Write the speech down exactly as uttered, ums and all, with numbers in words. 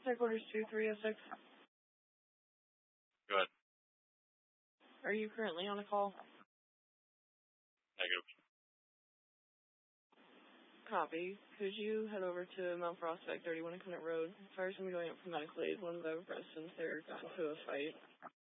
Headquarters two three oh six. Go ahead. Are you currently on a call? Negative. Copy. Could you head over to Mount Prospect, thirty-one Infinite Road? Fire's going to be going up from Medical Aid. One of the residents there got into a fight.